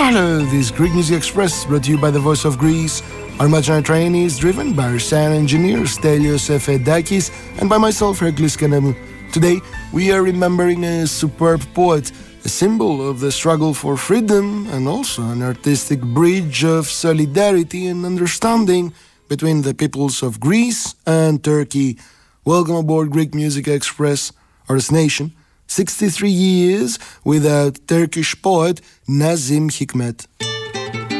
Hello, this Greek Music Express brought to you by the Voice of Greece. Our imaginary train is driven by our sound engineer Stelios Efedakis and by myself, Hercules Kanemu. Today, we are remembering a superb poet, a symbol of the struggle for freedom and also an artistic bridge of solidarity and understanding between the peoples of Greece and Turkey. Welcome aboard Greek Music Express, our destination. 63 years without Turkish poet Nazim Hikmet.